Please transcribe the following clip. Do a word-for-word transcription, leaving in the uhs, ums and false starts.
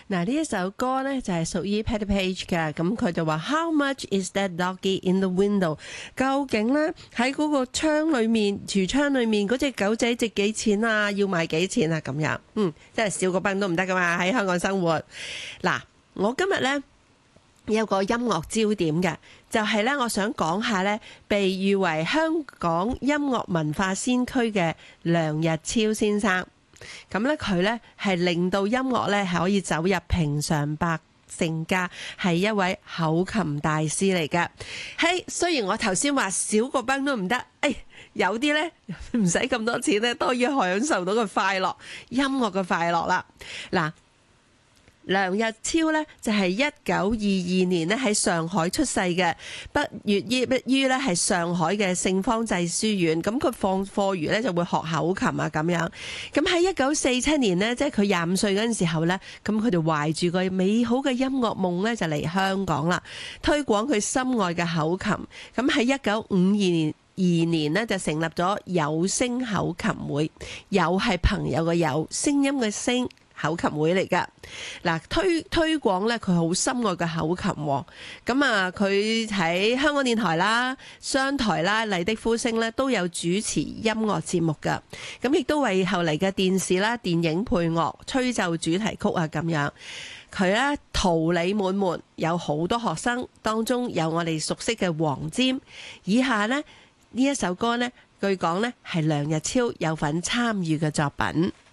嗱，呢一首歌咧就係屬於 Patti Page 嘅，咁佢就話 How much is that doggy in the window？ 究竟咧喺嗰個窗裏面，櫥窗裏面嗰隻狗仔值幾錢啊？要賣幾錢啊？咁樣，嗯，真係笑個崩都唔得噶嘛！喺香港生活，嗱，我今日咧有個音樂焦點嘅，就係咧，我想講下咧，被譽為香港音樂文化先驅嘅梁日超先生。咁咧，佢咧係令到音樂咧係可以走入平常百姓家，係一位口琴大師嚟㗎。嘿，雖然我頭先話少個崩都唔得，誒，有啲咧唔使咁多錢咧，都要享受到個快樂，音樂嘅快樂啦。嗱。梁日超呢，就係一九二二年呢喺上海出世嘅，畢業於畢於呢係上海嘅聖方濟書院。咁佢放課餘呢就會學口琴啊咁樣。咁喺一九四七年呢，即係佢廿五歲嗰陣時候呢，咁佢就懷住個美好嘅音樂夢呢，就嚟香港啦，推廣佢心愛嘅口琴。咁喺一九五二年二年呢，就成立咗有聲口琴會，有係朋友嘅有，聲音嘅聲。口琴會嚟噶，嗱，推推廣咧佢好深愛嘅口琴，咁啊佢喺香港電台啦、商台啦、麗的呼聲咧都有主持音樂節目噶，咁亦都為後嚟嘅電視啦、電影配樂、吹奏主題曲啊咁樣，佢咧桃李滿門，有好多學生，當中有我哋熟悉嘅黃霑。以下呢，呢一首歌呢，據講呢係梁日超有份參與嘅作品。